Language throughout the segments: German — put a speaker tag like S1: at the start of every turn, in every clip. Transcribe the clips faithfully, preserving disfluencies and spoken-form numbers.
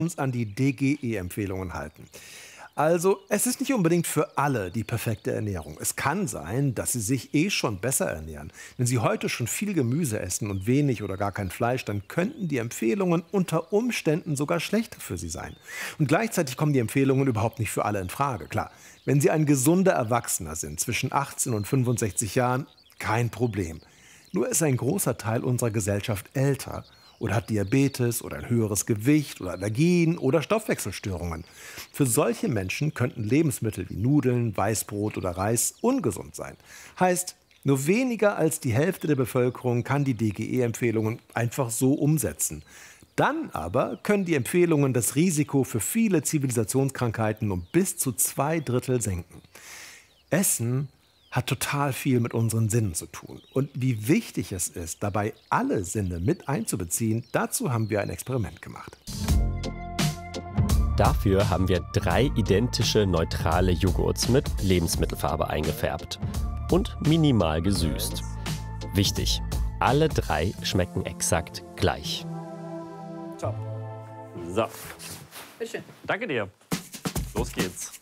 S1: uns an die D G E-Empfehlungen halten. Also, es ist nicht unbedingt für alle die perfekte Ernährung. Es kann sein, dass Sie sich eh schon besser ernähren. Wenn Sie heute schon viel Gemüse essen und wenig oder gar kein Fleisch, dann könnten die Empfehlungen unter Umständen sogar schlechter für Sie sein. Und gleichzeitig kommen die Empfehlungen überhaupt nicht für alle in Frage. Klar, wenn Sie ein gesunder Erwachsener sind, zwischen achtzehn und fünfundsechzig Jahren, kein Problem. Nur ist ein großer Teil unserer Gesellschaft älter oder hat Diabetes oder ein höheres Gewicht oder Allergien oder Stoffwechselstörungen. Für solche Menschen könnten Lebensmittel wie Nudeln, Weißbrot oder Reis ungesund sein. Heißt, nur weniger als die Hälfte der Bevölkerung kann die D G E-Empfehlungen einfach so umsetzen. Dann aber können die Empfehlungen das Risiko für viele Zivilisationskrankheiten um bis zu zwei Drittel senken. Essen hat total viel mit unseren Sinnen zu tun. Und wie wichtig es ist, dabei alle Sinne mit einzubeziehen, dazu haben wir ein Experiment gemacht.
S2: Dafür haben wir drei identische neutrale Joghurts mit Lebensmittelfarbe eingefärbt und minimal gesüßt. Wichtig, alle drei schmecken exakt gleich.
S3: Top. So. Bitteschön. Danke dir. Los geht's.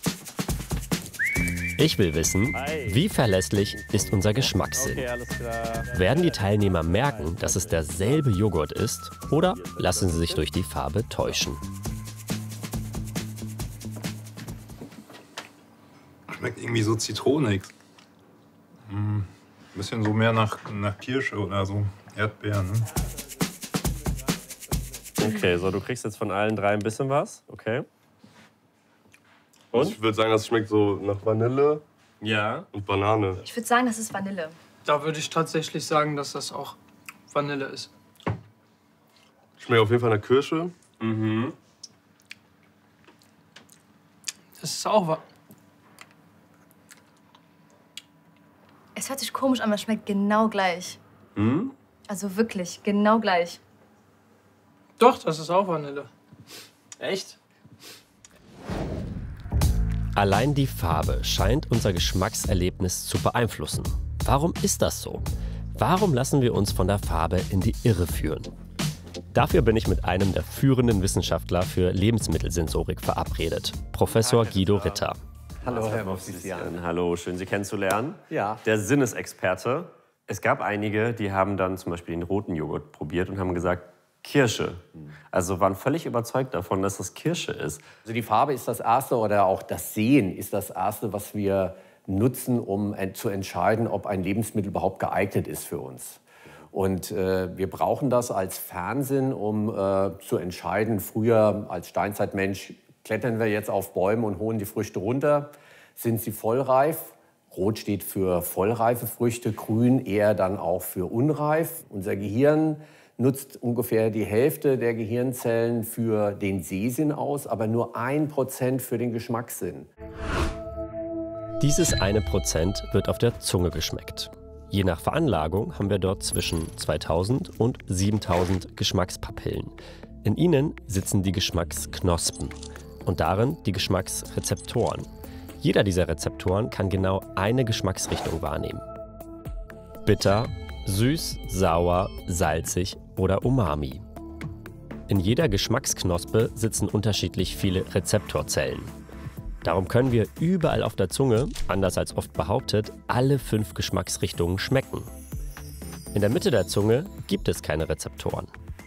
S2: Ich will wissen, wie verlässlich ist unser Geschmackssinn?
S3: Okay, alles klar.
S2: Werden die Teilnehmer merken, dass es derselbe Joghurt ist, oder lassen sie sich durch die Farbe täuschen?
S4: Schmeckt irgendwie so zitronig. Hm, bisschen so mehr nach, nach Kirsche oder so Erdbeeren. Ne?
S3: Okay, so du kriegst jetzt von allen drei ein bisschen was, okay?
S5: Und? Ich würde sagen, das schmeckt so nach Vanille
S3: Ja.
S5: und Banane.
S6: Ich würde sagen, das ist Vanille.
S7: Da würde ich tatsächlich sagen, dass das auch Vanille ist.
S5: Schmeckt auf jeden Fall nach Kirsche.
S3: Mhm.
S7: Das ist auch was.
S6: Es hört sich komisch an, aber es schmeckt genau gleich.
S3: Hm?
S6: Also wirklich, genau gleich.
S7: Doch, das ist auch Vanille.
S3: Echt?
S2: Allein die Farbe scheint unser Geschmackserlebnis zu beeinflussen. Warum ist das so? Warum lassen wir uns von der Farbe in die Irre führen? Dafür bin ich mit einem der führenden Wissenschaftler für Lebensmittelsensorik verabredet, Professor Guido Ritter.
S8: Hallo, Herr Mofsisian.
S3: Hallo, schön Sie kennenzulernen.
S8: Ja.
S3: Der Sinnesexperte. Es gab einige, die haben dann zum Beispiel den roten Joghurt probiert und haben gesagt, Kirsche. Also waren völlig überzeugt davon, dass das Kirsche ist.
S8: Also die Farbe ist das Erste oder auch das Sehen ist das Erste, was wir nutzen, um zu entscheiden, ob ein Lebensmittel überhaupt geeignet ist für uns. Und äh, wir brauchen das als Fernsehen, um äh, zu entscheiden. Früher als Steinzeitmensch klettern wir jetzt auf Bäume und holen die Früchte runter. Sind sie vollreif? Rot steht für vollreife Früchte, grün eher dann auch für unreif. Unser Gehirn nutzt ungefähr die Hälfte der Gehirnzellen für den Sehsinn aus, aber nur ein Prozent für den Geschmackssinn.
S2: Dieses eine Prozent wird auf der Zunge geschmeckt. Je nach Veranlagung haben wir dort zwischen zweitausend und siebentausend Geschmackspapillen. In ihnen sitzen die Geschmacksknospen und darin die Geschmacksrezeptoren. Jeder dieser Rezeptoren kann genau eine Geschmacksrichtung wahrnehmen. Bitter, süß, sauer, salzig oder umami. In jeder Geschmacksknospe sitzen unterschiedlich viele Rezeptorzellen. Darum können wir überall auf der Zunge, anders als oft behauptet, alle fünf Geschmacksrichtungen schmecken. In der Mitte der Zunge gibt es keine Rezeptoren.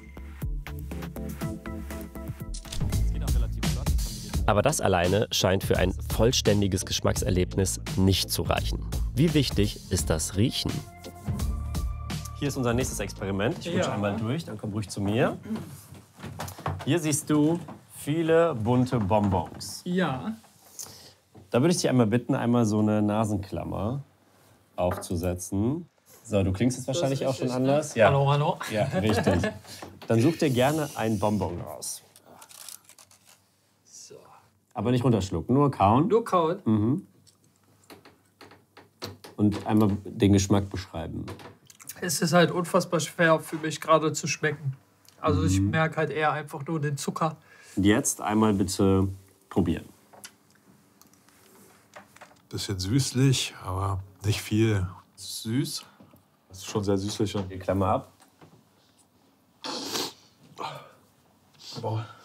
S2: Aber das alleine scheint für ein vollständiges Geschmackserlebnis nicht zu reichen. Wie wichtig ist das Riechen?
S3: Hier ist unser nächstes Experiment. Ich rutsche
S7: Ja.
S3: einmal durch, dann komm ruhig zu mir. Hier siehst du viele bunte Bonbons.
S7: Ja.
S3: Da würde ich dich einmal bitten, einmal so eine Nasenklammer aufzusetzen. So, du klingst jetzt wahrscheinlich auch schon
S7: richtig, ne?
S3: anders. Ja.
S7: Hallo, hallo.
S3: Ja, richtig. Dann such dir gerne einen Bonbon raus.
S7: So.
S3: Aber nicht runterschlucken, nur kauen.
S7: Nur kauen.
S3: Mhm. Und einmal den Geschmack beschreiben.
S7: Es ist halt unfassbar schwer für mich gerade zu schmecken. Also ich merke halt eher einfach nur den Zucker.
S3: Und jetzt einmal bitte probieren.
S4: Bisschen süßlich, aber nicht viel. Süß. Das ist schon sehr süßlich.
S3: Die Klammer ab.
S4: Boah.